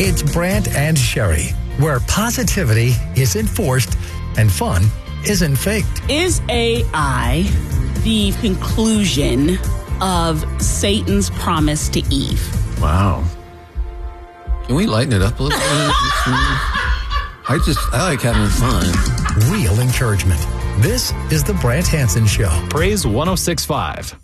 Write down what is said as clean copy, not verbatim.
It's Brant and Sherry, where positivity is enforced and fun isn't faked. Is AI the conclusion of Satan's promise to Eve? Wow. Can we lighten it up a little bit? I like having fun. Real encouragement. This is the Brant Hansen Show. Praise 106.5.